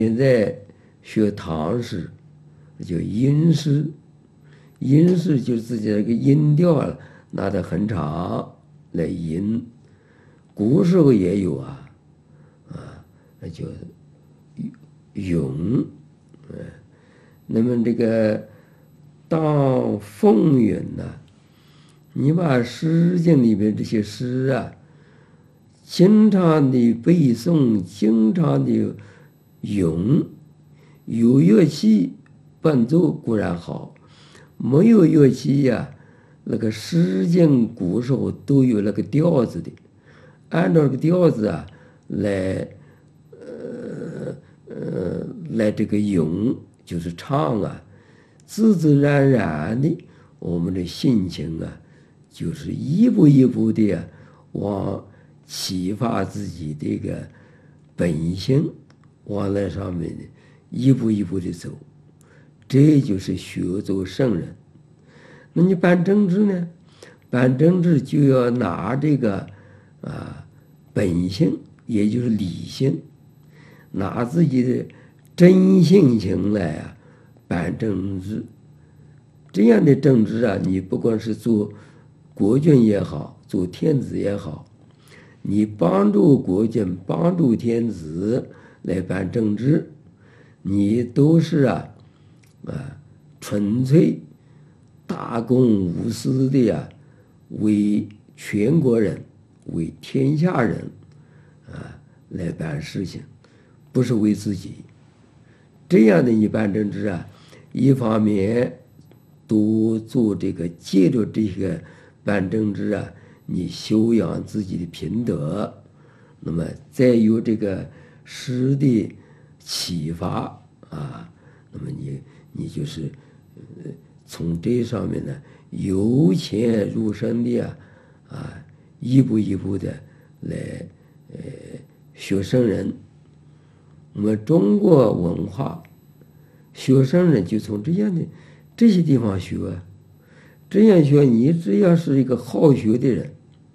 现在学唐诗，叫音诗。音诗就是自己那个音调拿得很长来吟。古时候也有那叫咏。那么这个当风云呢，你把《诗经》里边这些诗经常的背诵，经常的咏，有乐器伴奏固然好，没有乐器那个《诗经》古时候都有那个调子的，按照这个调子来这个咏，就是唱自自然然的，我们的心情就是一步一步的往启发自己这个本性，往那上面一步一步的走，这就是学做圣人。那你办政治呢？办政治就要拿这个本性，也就是理性，拿自己的真性情来办政治。这样的政治你不管是做国君也好，做天子也好，你帮助国君、帮助天子来办政治，你都是纯粹大公无私的为全国人、为天下人来办事情，不是为自己。这样的你办政治一方面多做这个，借着这个办政治你修养自己的品德，那么再有这个诗的启发那么你就是从这上面呢由浅入深的一步一步的来学圣人。我们中国文化学圣人就从这样的这些地方学这样学，你只要是一个好学的人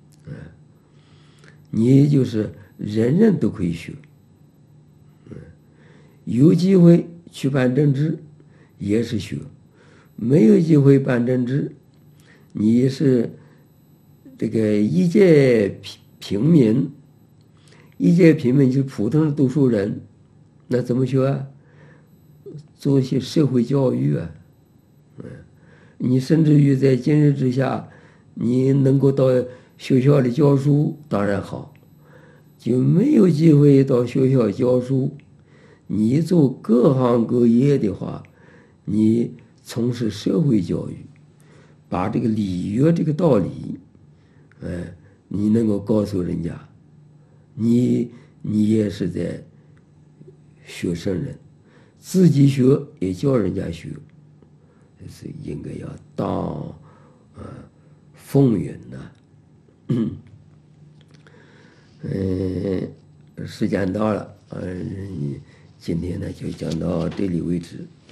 你就是人人都可以学。有机会去办政治也是学，没有机会办政治，你是这个一介平民，一介平民就是普通的读书人，那怎么学做一些社会教育你甚至于在今日之下，你能够到学校里教书当然好，就没有机会到学校教书，你做各行各业的话，你从事社会教育，把这个礼乐这个道理你能够告诉人家，你也是在学圣人，自己学也叫人家学，是应该要当风云时间到了今天呢就讲到这里为止。